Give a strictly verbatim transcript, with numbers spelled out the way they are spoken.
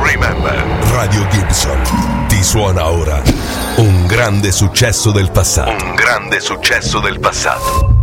Remember. Radio Gibson ti suona ora un grande successo del passato. Un grande successo del passato.